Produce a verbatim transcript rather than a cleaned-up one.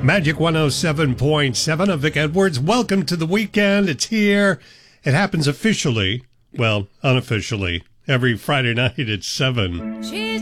Magic one oh seven point seven. I'm Vic Edwards. Welcome to the weekend. It's here. It happens officially, well, unofficially, every Friday night at seven.